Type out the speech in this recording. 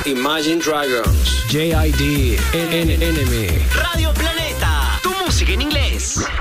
Imagine Dragons, JID, Enemy. Radio Planeta, tu música en inglés.